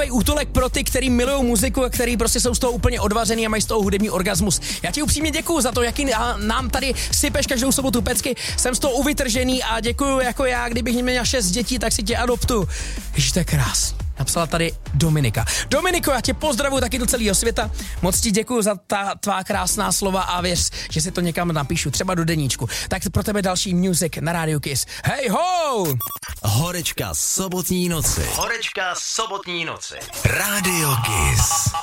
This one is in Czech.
útulek pro ty, který milují muziku a který prostě jsou z toho úplně odvařený a mají z toho hudební orgasmus. Já ti upřímně děkuju za to, jaký nám tady sypeš každou sobotu pecky. Jsem z toho uvytržený a děkuju jako já, kdybych měl 6 dětí, tak si tě adoptu. Ježiš, to je krásný. Napsala tady Dominika. Dominiko, já tě pozdravuji taky do celého světa. Moc ti děkuju za ta tvá krásná slova a věř, že si to někam napíšu, třeba do deníčku. Tak pro tebe další music na Radio Kiss. Hej ho! Horečka sobotní noci. Horečka sobotní noci. Radio Kiss.